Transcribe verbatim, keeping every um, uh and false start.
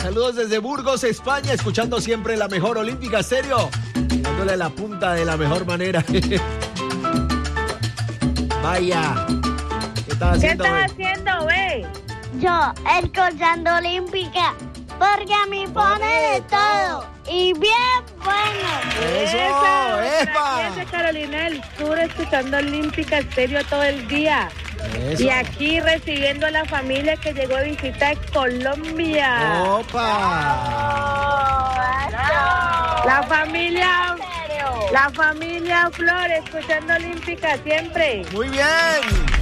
Saludos desde Burgos, España, escuchando siempre la mejor Olímpica Estéreo, dándole la punta de la mejor manera. Vaya. ¿Qué estás haciendo? ¿Qué estás haciendo, ve? Yo, escuchando Olímpica, porque a mí pone de todo y bien bueno. ¡Eso! Esa, ¡Epa! aquí es de Carolina del Sur, escuchando Olímpica Estéreo todo el día. Eso. Y aquí recibiendo a la familia que llegó de visita de Colombia. ¡Opa! La familia, la familia Flores, escuchando Olímpica siempre. Muy bien.